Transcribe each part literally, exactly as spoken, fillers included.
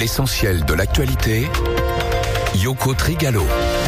L'essentiel de l'actualité, Yoko Trigalo.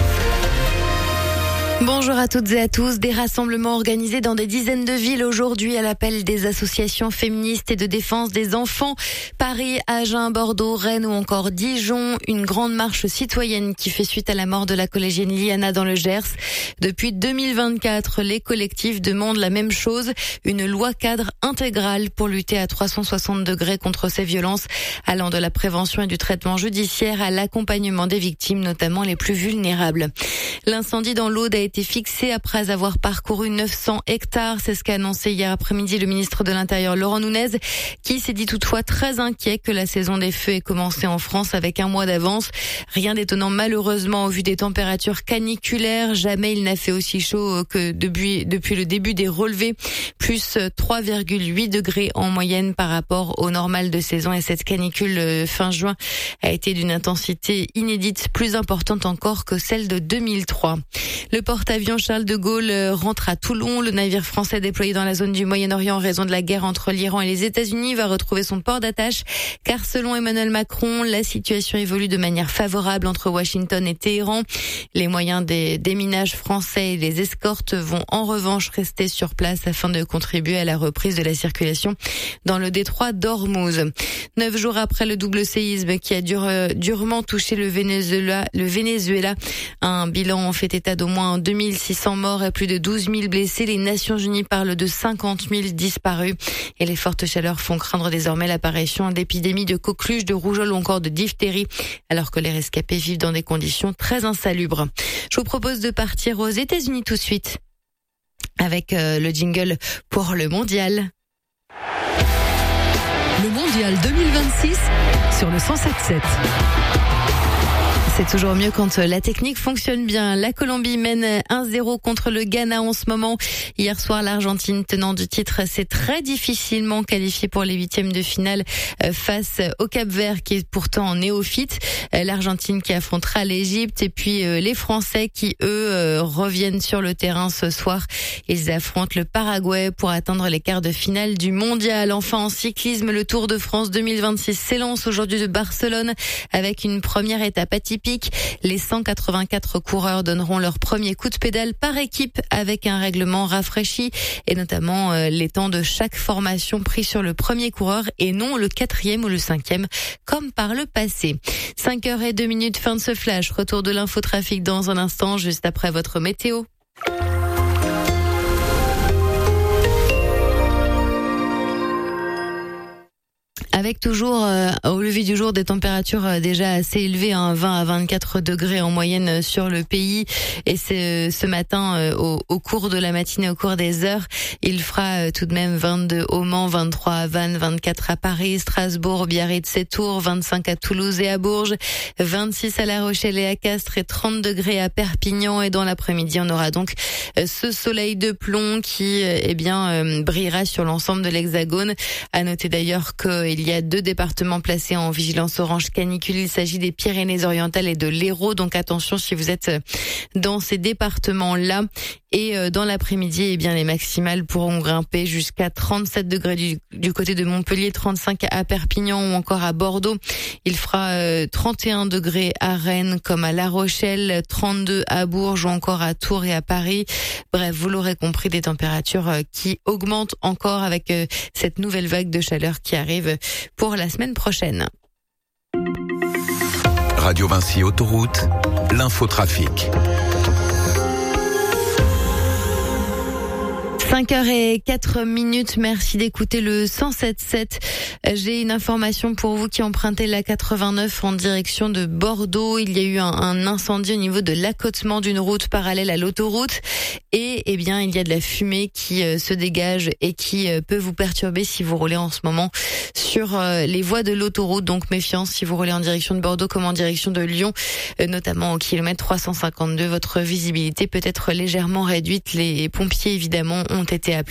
Bonjour à toutes et à tous. Des rassemblements organisés dans des dizaines de villes aujourd'hui à l'appel des associations féministes et de défense des enfants. Paris, Agen, Bordeaux, Rennes ou encore Dijon. Une grande marche citoyenne qui fait suite à la mort de la collégienne Liana dans le Gers. Depuis deux mille vingt-quatre, les collectifs demandent la même chose, une loi cadre intégrale pour lutter à trois cent soixante degrés contre ces violences, allant de la prévention et du traitement judiciaire à l'accompagnement des victimes, notamment les plus vulnérables. L'incendie dans l'Aude a été fixé après avoir parcouru neuf cents hectares. C'est ce qu'a annoncé hier après-midi le ministre de l'Intérieur Laurent Nunez, qui s'est dit toutefois très inquiet que la saison des feux ait commencé en France avec un mois d'avance. Rien d'étonnant malheureusement au vu des températures caniculaires. Jamais il n'a fait aussi chaud que depuis, depuis le début des relevés. Plus trois virgule huit degrés en moyenne par rapport au normal de saison. Et cette canicule fin juin a été d'une intensité inédite, plus importante encore que celle de deux mille trois. Le porte-avions Charles de Gaulle rentre à Toulon. Le navire français déployé dans la zone du Moyen-Orient en raison de la guerre entre l'Iran et les États-Unis va retrouver son port d'attache, car selon Emmanuel Macron, la situation évolue de manière favorable entre Washington et Téhéran. Les moyens des déminages français et les escortes vont en revanche rester sur place afin de contribuer à la reprise de la circulation dans le détroit d'Ormuz. Neuf jours après le double séisme qui a dur, durement touché le Venezuela, le Venezuela, un bilan fait état d'au moins deux mille six cents morts et plus de douze mille blessés. Les Nations Unies parlent de cinquante mille disparus. Et les fortes chaleurs font craindre désormais l'apparition d'épidémies de coqueluche, de rougeole ou encore de diphtérie, alors que les rescapés vivent dans des conditions très insalubres. Je vous propose de partir aux États-Unis tout de suite avec euh, le jingle pour le mondial. Le mondial deux mille vingt-six sur le cent sept sept. C'est toujours mieux quand la technique fonctionne bien. La Colombie mène un zéro contre le Ghana en ce moment. Hier soir, l'Argentine, tenant du titre, s'est très difficilement qualifiée pour les huitièmes de finale face au Cap-Vert, qui est pourtant en néophyte. L'Argentine qui affrontera l'Égypte et puis les Français qui, eux, reviennent sur le terrain ce soir. Ils affrontent le Paraguay pour atteindre les quarts de finale du mondial. Enfin, en cyclisme, le Tour de France deux mille vingt-six s'élance aujourd'hui de Barcelone avec une première étape atypique. Les cent quatre-vingt-quatre coureurs donneront leur premier coup de pédale par équipe avec un règlement rafraîchi et notamment euh, les temps de chaque formation pris sur le premier coureur et non le quatrième ou le cinquième comme par le passé. cinq heures zéro deux minutes, fin de ce flash. Retour de l'infotrafic dans un instant, juste après votre météo. Avec toujours euh, au lever du jour des températures euh, déjà assez élevées, hein, vingt à vingt-quatre degrés en moyenne sur le pays. Et c'est ce matin, euh, au, au cours de la matinée, au cours des heures, il fera euh, tout de même vingt-deux au Mans, vingt-trois à Vannes, vingt-quatre à Paris, Strasbourg, Biarritz et Tours, vingt-cinq à Toulouse et à Bourges, vingt-six à La Rochelle et à Castres et trente degrés à Perpignan. Et dans l'après-midi, on aura donc euh, ce soleil de plomb qui euh, eh bien euh, brillera sur l'ensemble de l'Hexagone. À noter d'ailleurs qu'il y a deux départements placés en vigilance orange canicule. Il s'agit des Pyrénées-Orientales et de l'Hérault. Donc attention si vous êtes dans ces départements-là. Et dans l'après-midi, eh bien les maximales pourront grimper jusqu'à trente-sept degrés du, du côté de Montpellier, trente-cinq à Perpignan ou encore à Bordeaux. Il fera euh, trente et un degrés à Rennes comme à La Rochelle, trente-deux à Bourges ou encore à Tours et à Paris. Bref, vous l'aurez compris, des températures euh, qui augmentent encore avec euh, cette nouvelle vague de chaleur qui arrive pour la semaine prochaine. Radio Vinci Autoroute, l'infotrafic. cinq heures quatre minutes, merci d'écouter le cent sept sept. J'ai une information pour vous qui empruntez la quatre-vingt-neuf en direction de Bordeaux. Il y a eu un, un incendie au niveau de l'accotement d'une route parallèle à l'autoroute. Et eh bien, il y a de la fumée qui euh, se dégage et qui euh, peut vous perturber si vous roulez en ce moment sur euh, les voies de l'autoroute. Donc méfiance si vous roulez en direction de Bordeaux comme en direction de Lyon, euh, notamment au kilomètre trois cent cinquante-deux. Votre visibilité peut être légèrement réduite. Les pompiers, évidemment, ont été appelés